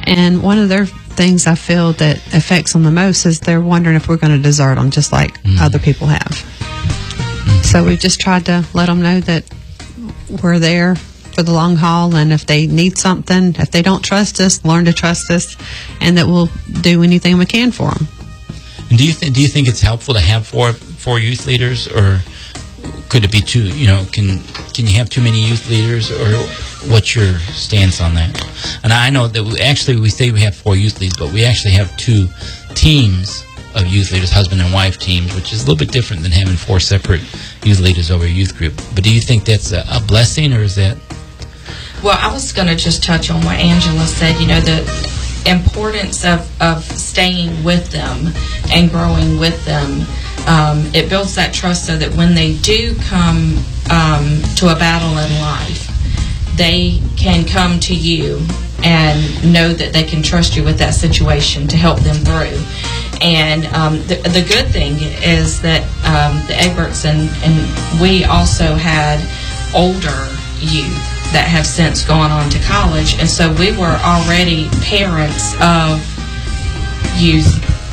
And one of their things I feel that affects them the most is they're wondering if we're going to desert them just like other people have. So we've just tried to let them know that we're there for the long haul, and if they need something, if they don't trust us, learn to trust us, and that we'll do anything we can for them. And do you think it's helpful to have four youth leaders, or could it be too? Can you have too many youth leaders, or what's your stance on that? And I know that we say we have 4 youth leaders, but we actually have 2 teams of youth leaders, husband and wife teams, which is a little bit different than having 4 separate youth leaders over a youth group. But do you think that's a blessing, or is that? Well, I was going to just touch on what Angela said, the importance of staying with them and growing with them. It builds that trust so that when they do come to a battle in life, they can come to you and know that they can trust you with that situation to help them through. And the good thing is that the Egberts and we also had older youth that have since gone on to college, and so we were already parents of youth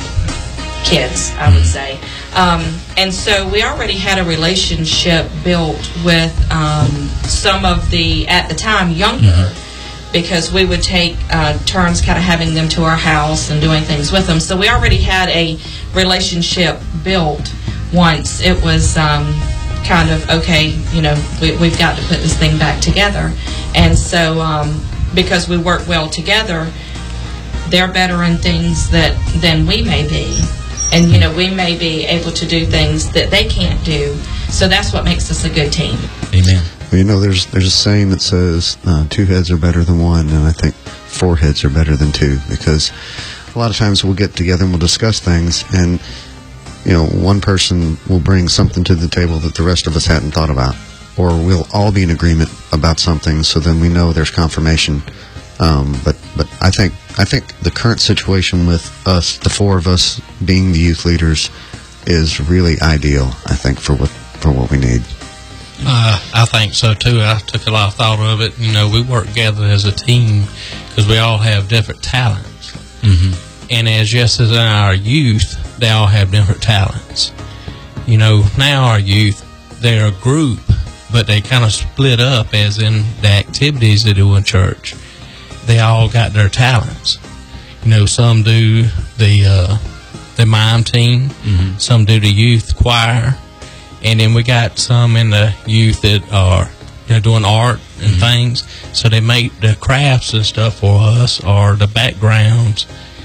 kids, I would say. And so we already had a relationship built with some of the, at the time, younger, because we would take turns kind of having them to our house and doing things with them. So we already had a relationship built once it was kind of, okay, we've got to put this thing back together. And so because we work well together, they're better in things than we may be. And, we may be able to do things that they can't do. So that's what makes us a good team. Amen. Well, there's a saying that says 2 heads are better than 1, and I think 4 heads are better than 2, because a lot of times we'll get together and we'll discuss things, and one person will bring something to the table that the rest of us hadn't thought about, or we'll all be in agreement about something, so then we know there's confirmation. But I think the current situation with us, the 4 of us being the youth leaders, is really ideal, I think, for what we need. I think so too. I took a lot of thought of it. We work together as a team because we all have different talents. And as just as in our youth, they all have different talents. Now our youth, they're a group, but they kind of split up as in the activities they do in church. They all got their talents. Some do the mime team, some do the youth choir, and then we got some in the youth that are doing art and things. So they make the crafts and stuff for us, or the backgrounds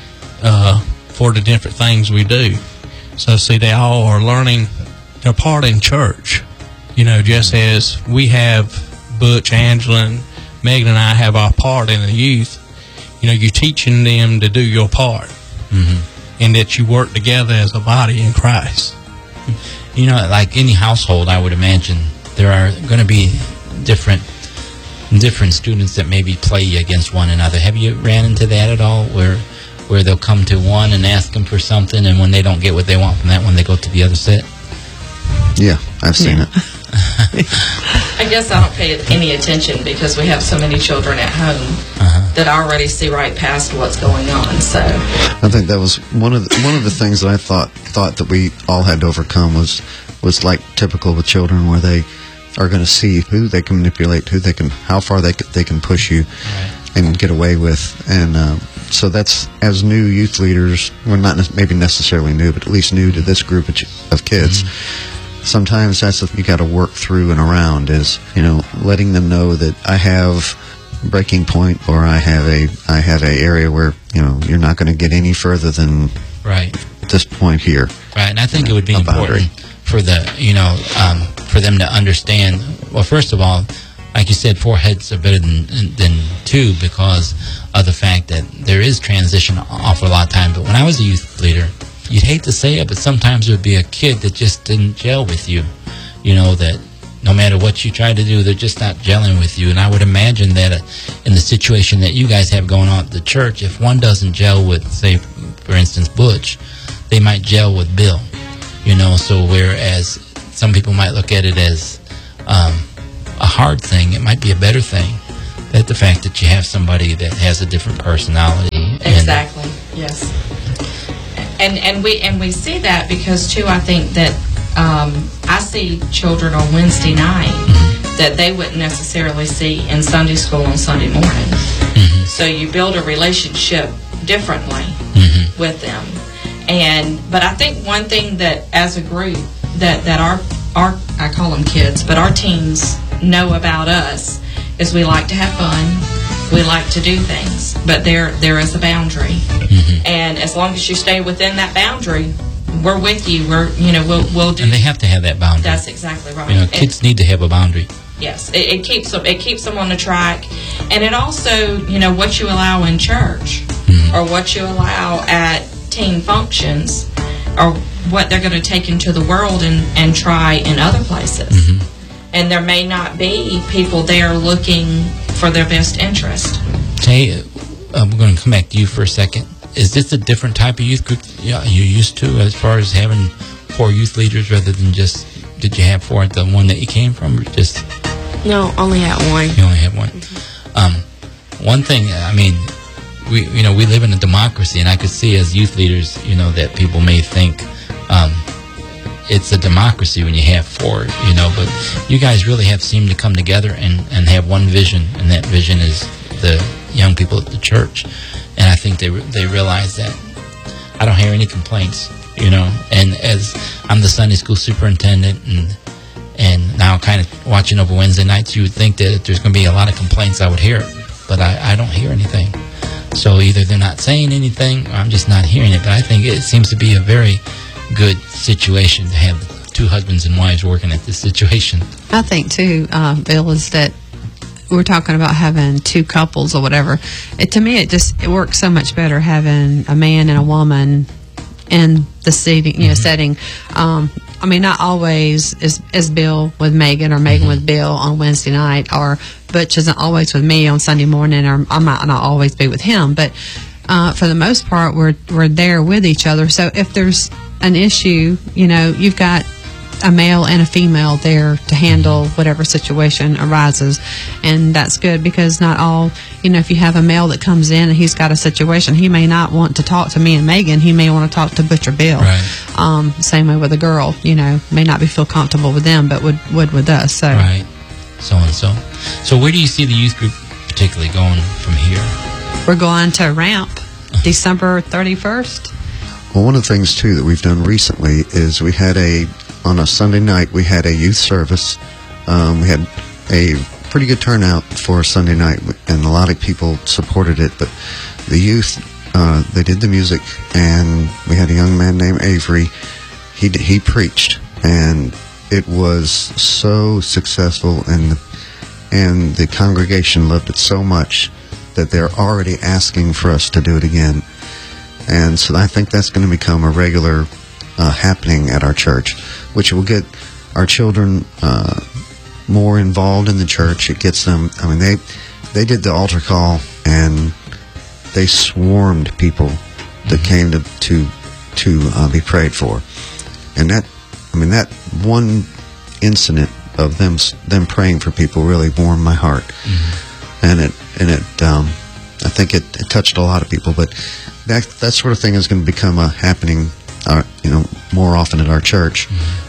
for the different things we do. So see, they all are learning their part in church. Just as we have Butch, Angela, and Megan and I have our part in the youth, you're teaching them to do your part, and that you work together as a body in Christ. Like any household, I would imagine there are going to be different students that maybe play against one another. Have you ran into that at all, where they'll come to one and ask them for something, and when they don't get what they want from that one, they go to the other set? Yeah, I've seen it. I guess I don't pay any attention because we have so many children at home that already see right past what's going on. So I think that was one of the things that I thought that we all had to overcome was like typical with children, where they are going to see who they can manipulate, how far they can push you, and get away with. And so that's, as new youth leaders, we're not maybe necessarily new, but at least new to this group of kids. Sometimes that's what you got to work through and around, is letting them know that I have breaking point, or I have a area where you're not going to get any further than this point here. Right, and I think it would be important for for them to understand. Well, first of all, like you said, 4 heads are better than 2, because of the fact that there is transition awful lot of time. But when I was a youth leader, you'd hate to say it, but sometimes there would be a kid that just didn't gel with you. That no matter what you try to do, they're just not gelling with you. And I would imagine that in the situation that you guys have going on at the church, if one doesn't gel with, say, for instance, Butch, they might gel with Bill. So whereas some people might look at it as a hard thing, it might be a better thing. That the fact that you have somebody that has a different personality Exactly. Yes. And we see that because too, I think that I see children on Wednesday night that they wouldn't necessarily see in Sunday school on Sunday morning. So you build a relationship differently with them. But I think one thing that as a group that our I call them kids, but our teens know about us is we like to have fun. We like to do things, but there is a boundary. And as long as you stay within that boundary, we're with you. We'll do. And they have to have that boundary. That's exactly right. You know, kids need to have a boundary. Yes, it keeps them on the track, and it also, what you allow in church or what you allow at teen functions, or what they're going to take into the world and try in other places. And there may not be people there looking for their best interest. Tay, we're going to come back to you for a second. Is this a different type of youth group you're used to as far as having 4 youth leaders rather than just, did you have 4 at the one that you came from, or just? No, only had 1. You only had 1. One thing, I mean, we live in a democracy, and I could see as youth leaders, that people may think it's a democracy when you have 4, but you guys really have seemed to come together and have one vision, and that vision is the young people at the church. And I think they realize that. I don't hear any complaints, and as I'm the Sunday school superintendent and now kind of watching over Wednesday nights, you would think that if there's going to be a lot of complaints, I would hear it, but I don't hear anything. So either they're not saying anything or I'm just not hearing it, but I think it seems to be a very good situation to have 2 husbands and wives working at this situation. I think too, Bill, is that we're talking about having 2 couples or whatever. To me, it works so much better having a man and a woman in the setting. I mean, not always is Bill with Megan or Megan with Bill on Wednesday night, or Butch isn't always with me on Sunday morning, or I might not always be with him. But for the most part, we're there with each other. So if there's an issue, you've got a male and a female there to handle whatever situation arises, and that's good, because not all, if you have a male that comes in and he's got a situation, he may not want to talk to me and Megan, he may want to talk to Butch or Bill. Right. Same way with a girl, may not be feel comfortable with them, but would with us. So right, so where do you see the youth group particularly going from here? We're going to Ramp December 31st. Well, one of the things too that we've done recently is we had on a Sunday night, we had a youth service. We had a pretty good turnout for Sunday night, and a lot of people supported it. But the youth, they did the music, and we had a young man named Avery. He preached, and it was so successful, and the congregation loved it so much that they're already asking for us to do it again. And so I think that's going to become a regular happening at our church, which will get our children more involved in the church. It gets them, I mean, they did the altar call, and they swarmed people that came to be prayed for. And that one incident of them praying for people really warmed my heart. And I think it touched a lot of people. But that sort of thing is going to become a happening more often at our church.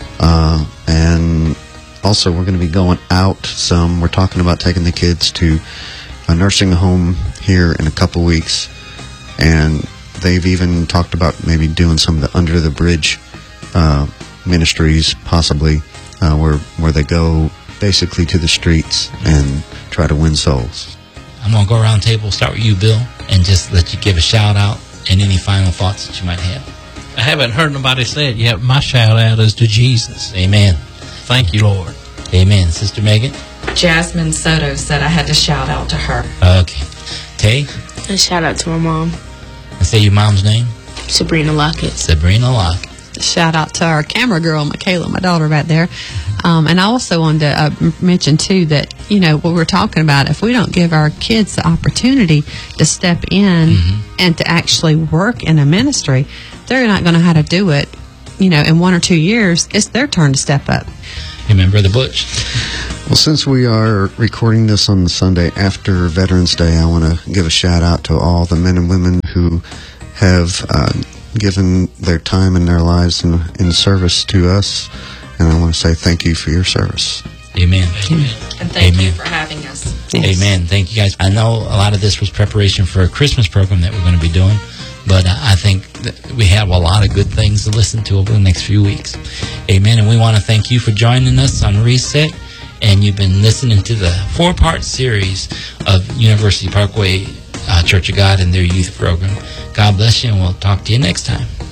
And also we're going to be going out some. We're talking about taking the kids to a nursing home here in a couple weeks, and they've even talked about maybe doing some of the Under the Bridge ministries, possibly, where they go basically to the streets and try to win souls. I'm going to go around the table, start with you, Bill, and just let you give a shout out and any final thoughts that you might have. I haven't heard nobody say it yet. My shout out is to Jesus. Amen. Thank you, Lord. Amen. Sister Megan? Jasmine Soto said I had to shout out to her. Okay. Tay? A shout out to my mom. And say your mom's name? Sabrina Lockett. Sabrina Lockett. Shout out to our camera girl, Michaela, my daughter right there. And I also wanted to mention, too, that, what we're talking about, if we don't give our kids the opportunity to step in and to actually work in a ministry, they're not going to know how to do it. In 1 or 2 years, it's their turn to step up. Amen, Brother Butch. Well, since we are recording this on the Sunday after Veterans Day, I want to give a shout out to all the men and women who have given their time and their lives in service to us. And I want to say thank you for your service. Amen. And thank you for having us. Yes. Amen. Thank you, guys. I know a lot of this was preparation for a Christmas program that we're going to be doing, but I think that we have a lot of good things to listen to over the next few weeks. Amen. And we want to thank you for joining us on Reset. And you've been listening to the 4-part series of University Parkway Church of God and their youth program. God bless you, and we'll talk to you next time.